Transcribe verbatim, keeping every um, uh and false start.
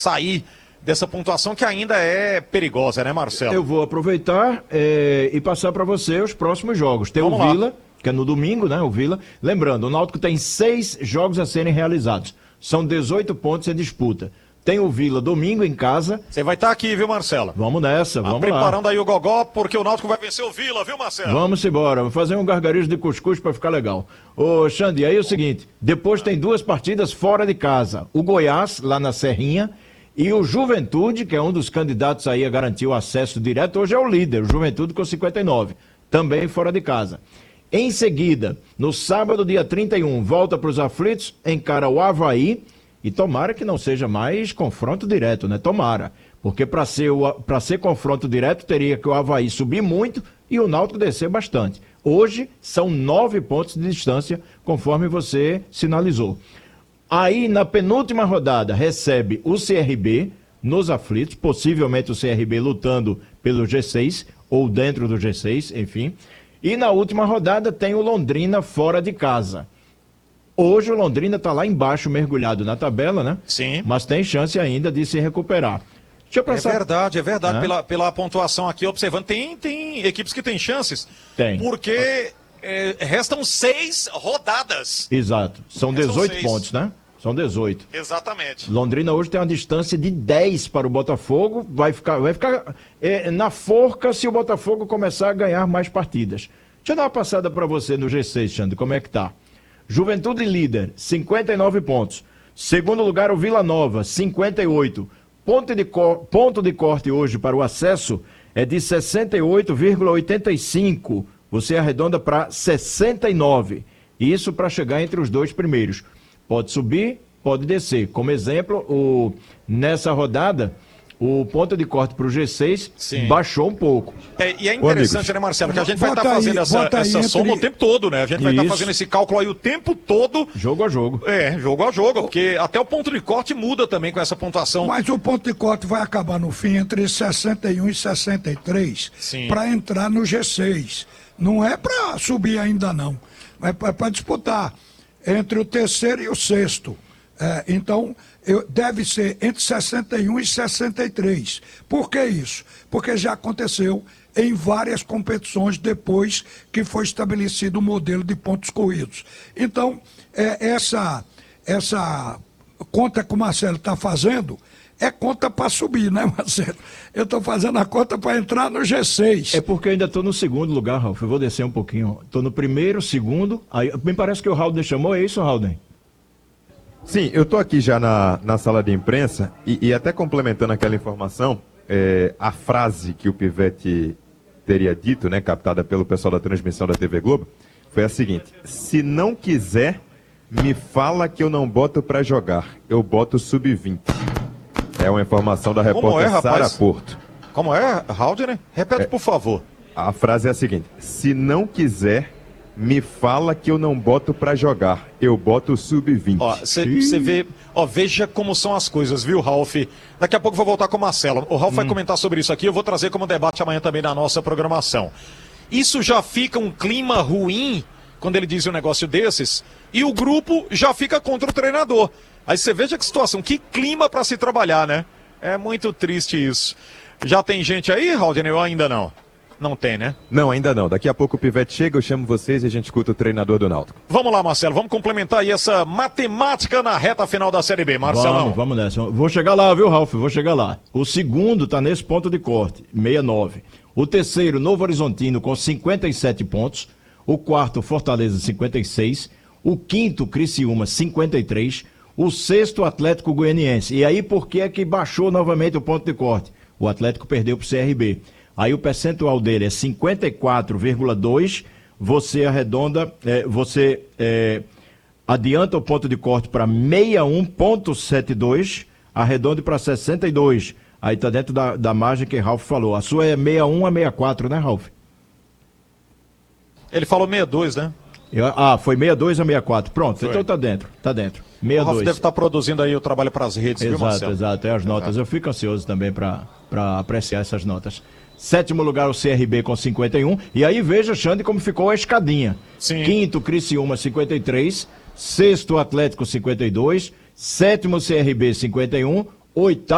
sair dessa pontuação que ainda é perigosa, né, Marcelo? Eu vou aproveitar é, e passar para você os próximos jogos. Tem Vamos o Vila, lá. que é no domingo, né, o Vila. Lembrando, o Náutico tem seis jogos a serem realizados. São dezoito pontos em disputa. Tem o Vila domingo em casa. Você vai estar aqui, viu, Marcelo? Vamos nessa, vamos ah, preparando lá. Preparando aí o Gogó, porque o Náutico vai vencer o Vila, viu, Marcelo? Vamos embora, vou fazer um gargarejo de cuscuz para ficar legal. Ô, Xande, aí é o seguinte, depois tem duas partidas fora de casa. O Goiás, lá na Serrinha, e o Juventude, que é um dos candidatos aí a garantir o acesso direto, hoje é o líder, o Juventude com cinquenta e nove, também fora de casa. Em seguida, no sábado, dia trinta e um, volta para os aflitos, encara o Avaí, e tomara que não seja mais confronto direto, né? Tomara. Porque para ser, para ser confronto direto, teria que o Avaí subir muito e o Náutico descer bastante. Hoje, são nove pontos de distância, conforme você sinalizou. Aí, na penúltima rodada, recebe o C R B nos aflitos, possivelmente o C R B lutando pelo G seis, ou dentro do G seis, enfim. E na última rodada tem o Londrina fora de casa. Hoje o Londrina está lá embaixo, mergulhado na tabela, né? Sim. Mas tem chance ainda de se recuperar. Deixa eu passar... É verdade, é verdade. É? Pela, pela pontuação aqui, observando, tem, tem equipes que têm chances. Tem. Porque é, restam seis rodadas. Exato. São dezoito pontos, né? São dezoito. Exatamente. Londrina hoje tem uma distância de dez para o Botafogo. Vai ficar, vai ficar é, na forca se o Botafogo começar a ganhar mais partidas. Deixa eu dar uma passada para você no G seis, Xande, como é que tá? Juventude líder, cinquenta e nove pontos. Segundo lugar, o Vila Nova, cinquenta e oito. Ponto de, co... Ponto de corte hoje para o acesso é de sessenta e oito vírgula oitenta e cinco. Você arredonda para sessenta e nove. Isso para chegar entre os dois primeiros. Pode subir, pode descer. Como exemplo, o... nessa rodada, o ponto de corte para o G seis Sim. baixou um pouco. É, e é interessante, Ô, né, Marcelo, que a gente vai estar tá fazendo aí, essa, essa entre... soma o tempo todo, né? A gente vai estar tá fazendo esse cálculo aí o tempo todo. Jogo a jogo. É, jogo a jogo, porque até o ponto de corte muda também com essa pontuação. Mas o ponto de corte vai acabar no fim entre sessenta e um e sessenta e três para entrar no G seis. Não é para subir ainda, não. É para disputar entre o terceiro e o sexto. É, então, eu, deve ser entre sessenta e um e sessenta e três. Por que isso? Porque já aconteceu em várias competições depois que foi estabelecido o modelo de pontos corridos. Então, é, essa, essa conta que o Marcelo está fazendo é conta para subir, né, Marcelo? Eu estou fazendo a conta para entrar no G seis. É porque eu ainda estou no segundo lugar, Ralf. Eu vou descer um pouquinho. Estou no primeiro, segundo. Aí, me parece que o Halden chamou, é isso, Halden? Sim, eu estou aqui já na, na sala de imprensa e, e até complementando aquela informação, é, a frase que o Pivete teria dito, né, captada pelo pessoal da transmissão da T V Globo, foi a seguinte: se não quiser, me fala que eu não boto para jogar, eu boto sub vinte. É uma informação da repórter é, Sara Porto. Como é, Halden? Repete, é, por favor. A frase é a seguinte: se não quiser, me fala que eu não boto pra jogar, eu boto sub vinte. Ó, você vê, ó, veja como são as coisas, viu, Ralf? Daqui a pouco eu vou voltar com o Marcelo. O Ralf hum. vai comentar sobre isso aqui, eu vou trazer como debate amanhã também na nossa programação. Isso já fica um clima ruim quando ele diz um negócio desses, e o grupo já fica contra o treinador. Aí você veja que situação, que clima pra se trabalhar, né? É muito triste isso. Já tem gente aí, Halden, ou ainda não? Não tem, né? Não, ainda não. Daqui a pouco o Pivete chega, eu chamo vocês e a gente escuta o treinador do Náutico. Vamos lá, Marcelo. Vamos complementar aí essa matemática na reta final da Série B. Marcelão. Vamos, vamos nessa. Vou chegar lá, viu, Ralf? Vou chegar lá. O segundo tá nesse ponto de corte, sessenta e nove. O terceiro, Novo Horizontino, com cinquenta e sete pontos. O quarto, Fortaleza, cinquenta e seis. O quinto, Criciúma, cinquenta e três. O sexto, Atlético Goianiense. E aí, por que é que baixou novamente o ponto de corte? O Atlético perdeu pro C R B. Aí o percentual dele é cinquenta e quatro vírgula dois, você arredonda, é, você é, adianta o ponto de corte para sessenta e um vírgula setenta e dois, arredonde para sessenta e dois. Aí está dentro da, da margem que Ralf falou. A sua é sessenta e um a sessenta e quatro, né, Ralf? Ele falou sessenta e dois, né? Eu, ah, foi sessenta e dois a sessenta e quatro. Pronto, foi. Então tá dentro, tá dentro. sessenta e dois. O Ralf deve estar produzindo aí o trabalho para as redes, exato, viu, Marcelo? Exato, é as notas. Exato. Eu fico ansioso também para apreciar essas notas. Sétimo lugar, o C R B com cinquenta e um. E aí veja, Xande, como ficou a escadinha. Sim. Quinto, Criciúma, cinquenta e três. Sexto, Atlético, cinquenta e dois. Sétimo, C R B, cinquenta e um. Oitavo.